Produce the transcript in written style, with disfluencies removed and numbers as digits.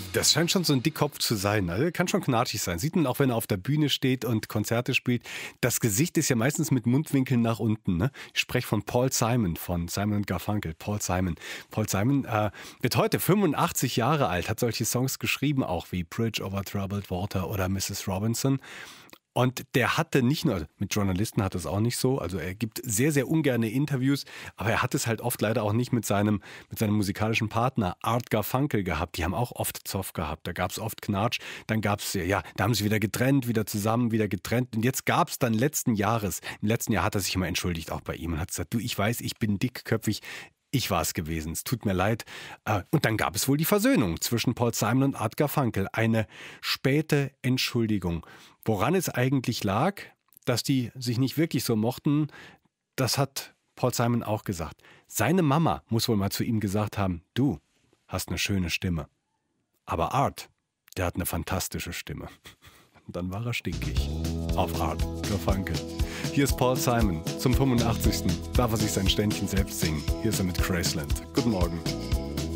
Das scheint schon so ein Dickkopf zu sein. Also, er kann schon knatschig sein. Sieht man auch, wenn er auf der Bühne steht und Konzerte spielt. Das Gesicht ist ja meistens mit Mundwinkeln nach unten. Ne? Ich spreche von Paul Simon, von Simon & Garfunkel. Paul Simon. Paul Simon wird heute 85 Jahre alt, hat solche Songs geschrieben, auch wie Bridge over Troubled Water oder Mrs. Robinson. Und der hatte nicht nur, also mit Journalisten hat es auch nicht so, also er gibt sehr, sehr ungerne Interviews, aber er hat es halt oft leider auch nicht mit seinem musikalischen Partner Art Garfunkel gehabt. Die haben auch oft Zoff gehabt, da gab es oft Knatsch, dann gab es, ja, da haben sie wieder getrennt, wieder zusammen, wieder getrennt. Und jetzt gab es dann im letzten Jahr hat er sich immer entschuldigt, auch bei ihm, und hat gesagt, du, ich weiß, ich bin dickköpfig, ich war es gewesen, es tut mir leid. Und dann gab es wohl die Versöhnung zwischen Paul Simon und Art Garfunkel. Eine späte Entschuldigung. Woran es eigentlich lag, dass die sich nicht wirklich so mochten, das hat Paul Simon auch gesagt. Seine Mama muss wohl mal zu ihm gesagt haben, du hast eine schöne Stimme. Aber Art, der hat eine fantastische Stimme. Und dann war er stinkig. Auf Art Garfunkel. Hier ist Paul Simon. Zum 85. darf er sich sein Ständchen selbst singen. Hier ist er mit Graceland. Guten Morgen.